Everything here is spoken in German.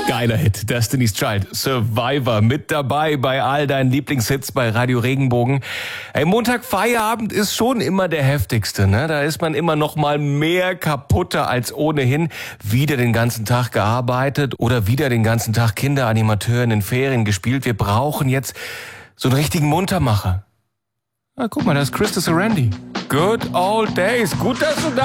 Geiler Hit, Destiny's Child, Survivor, mit dabei bei all deinen Lieblingshits bei Radio Regenbogen. Ey, Montag Feierabend ist schon immer der heftigste, ne? Da ist man immer noch mal mehr kaputter als ohnehin. Wieder den ganzen Tag gearbeitet oder wieder den ganzen Tag Kinderanimateur in den Ferien gespielt. Wir brauchen jetzt so einen richtigen Muntermacher. Ah, guck mal, da ist Christus Randy. Good old days. Gut, dass du da